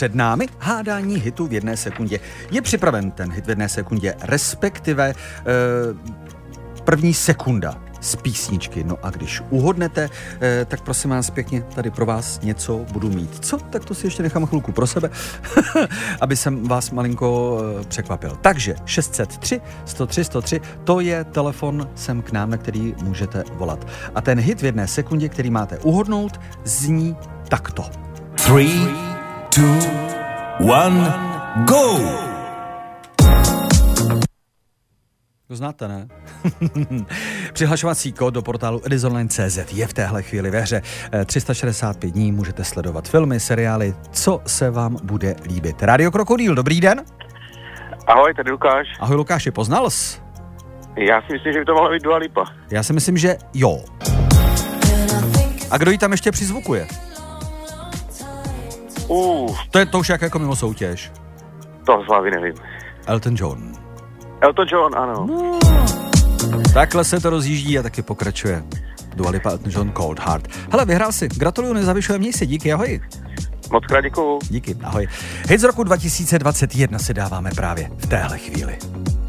před námi hádání hitu v 1 sekundě. Je připraven ten hit v 1 sekundě, respektive první sekunda z písničky. No a když uhodnete, tak prosím vás pěkně, tady pro vás něco budu mít. Co? Tak to si ještě nechám chvilku pro sebe, aby jsem vás malinko překvapil. Takže 603 103 103, to je telefon sem k nám, na který můžete volat. A ten hit v 1 sekundě, který máte uhodnout, zní takto. 3, 2, 1, go! To znáte, ne? Přihlašovací kód do portálu edisonline.cz je v téhle chvíli ve hře. 365 dní můžete sledovat filmy, seriály, co se vám bude líbit. Rádio Krokodýl, dobrý den. Ahoj, tady Lukáš. Ahoj Lukáši, poznal jsi? Já si myslím, že by to mohla být Dua Lipa. Já si myslím, že jo. A kdo ji tam ještě přizvukuje? To už jako mimo soutěž. To z hlavy nevím. Elton John. Elton John, ano. No. Takhle se to rozjíždí a taky pokračuje. Dua Lipa, Elton John, Cold Heart. Hele, vyhrál si. Gratuluju, nezavyšujem, měj si, díky, ahoj. Moc krát děkuju. Díky, ahoj. Hit z roku 2021 si dáváme právě v téhle chvíli.